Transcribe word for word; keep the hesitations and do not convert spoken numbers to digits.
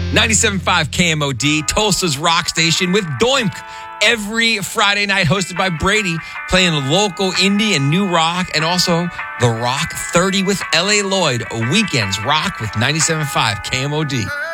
ninety-seven point five K M O D, Tulsa's rock station with Doimk. Every Friday night hosted by Brady, playing local indie and new rock, and also The Rock thirty with L A Lloyd. Weekends rock with ninety-seven point five K M O D.